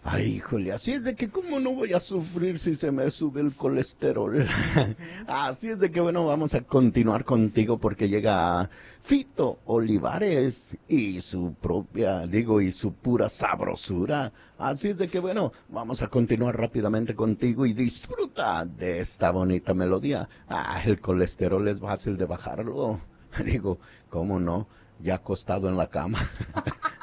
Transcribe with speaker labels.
Speaker 1: Ay, híjole, así es de que cómo no voy a sufrir si se me sube el colesterol. Así es de que bueno, vamos a continuar contigo porque llega Fito Olivares y su propia, digo, y su pura sabrosura. Así es de que bueno, vamos a continuar rápidamente contigo y disfruta de esta bonita melodía. El colesterol es fácil de bajarlo. Digo, ¿cómo no? Ya acostado en la cama.